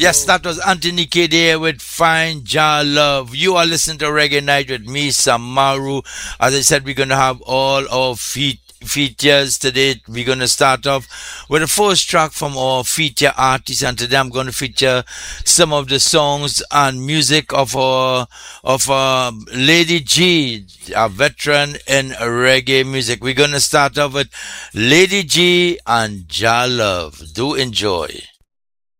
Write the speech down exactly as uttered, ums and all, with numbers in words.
Yes, that was Anthony K there with Fine Jah Love. You are listening to Reggae Night with me, Samaru. As I said, we're going to have all our feet features today. We're going to start off with the first track from our feature artist, and today I'm going to feature some of the songs and music of our of uh, Lady G, a veteran in reggae music. We're going to start off with Lady G and Jah Love. Do enjoy.